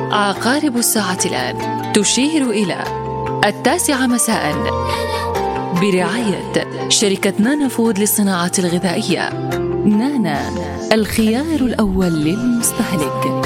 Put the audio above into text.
عقارب الساعة الآن تشير إلى 9 مساء برعاية شركة نانا فود للصناعة الغذائية. نانا، الخيار الأول للمستهلك.